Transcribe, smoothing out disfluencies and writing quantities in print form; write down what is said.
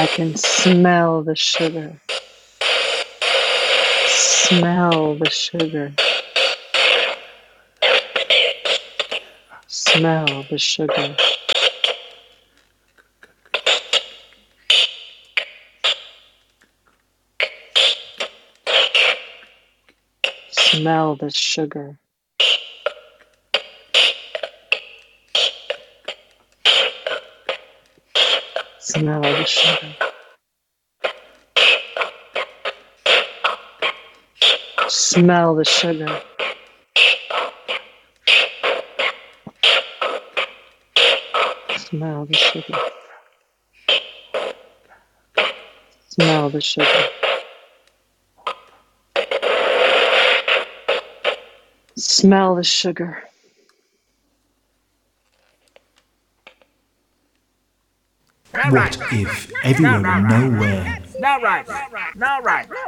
I can smell the sugar. Smell the sugar. Smell the sugar. Smell the sugar. Smell the sugar. Smell the sugar. Smell the sugar. Smell the sugar. Smell the sugar. What if everywhere and nowhere